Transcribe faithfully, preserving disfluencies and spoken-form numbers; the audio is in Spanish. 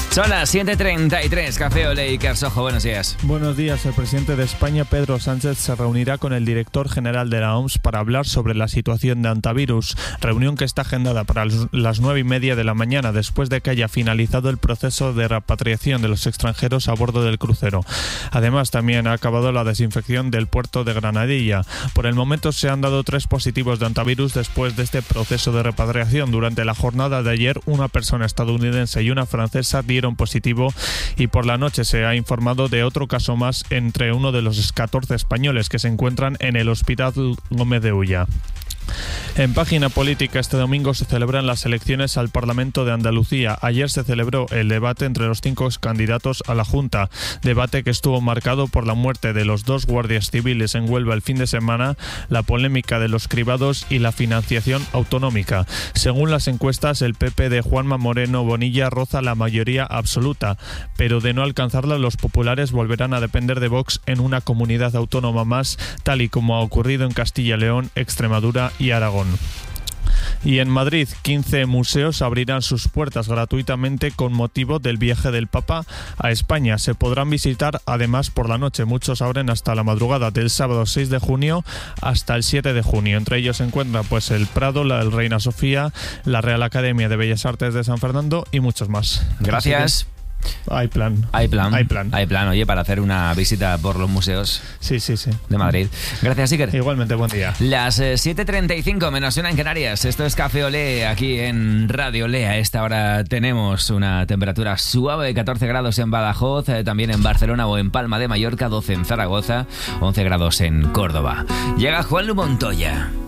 Son las siete treinta y tres, Café Olé y Kersojo, buenos días. Buenos días. El presidente de España, Pedro Sánchez, se reunirá con el director general de la O M S para hablar sobre la situación de Antivirus, reunión que está agendada para las nueve y media de la mañana, después de que haya finalizado el proceso de repatriación de los extranjeros a bordo del crucero. Además, también ha acabado la desinfección del puerto de Granadilla. Por el momento se han dado tres positivos de Antivirus después de este proceso de repatriación. Durante la jornada de ayer, una persona estadounidense y una francesa dieron positivo, y por la noche se ha informado de otro caso más entre uno de los catorce españoles que se encuentran en el Hospital Gómez de Ulla. En página política, este domingo se celebran las elecciones al Parlamento de Andalucía. Ayer se celebró el debate entre los cinco candidatos a la Junta, debate que estuvo marcado por la muerte de los dos guardias civiles en Huelva el fin de semana, la polémica de los cribados y la financiación autonómica. Según las encuestas, el P P de Juanma Moreno Bonilla roza la mayoría absoluta, pero de no alcanzarla, los populares volverán a depender de Vox en una comunidad autónoma más, tal y como ha ocurrido en Castilla y León, Extremadura y Aragón. Y en Madrid, quince museos abrirán sus puertas gratuitamente con motivo del viaje del Papa a España. Se podrán visitar además por la noche. Muchos abren hasta la madrugada del sábado seis de junio hasta el siete de junio. Entre ellos se encuentra pues el Prado, la el Reina Sofía, la Real Academia de Bellas Artes de San Fernando y muchos más. Gracias. Hay plan. Hay plan. Hay plan. Hay plan, oye, para hacer una visita por los museos. Sí, sí, sí. De Madrid. Gracias, Iker. Igualmente, buen día. Las eh, siete treinta y cinco menos una en Canarias. Esto es Café Olé aquí en Radio Olé. A esta hora tenemos una temperatura suave de catorce grados en Badajoz, eh, también en Barcelona o en Palma de Mallorca, doce en Zaragoza, once grados en Córdoba. Llega Juanlu Montoya.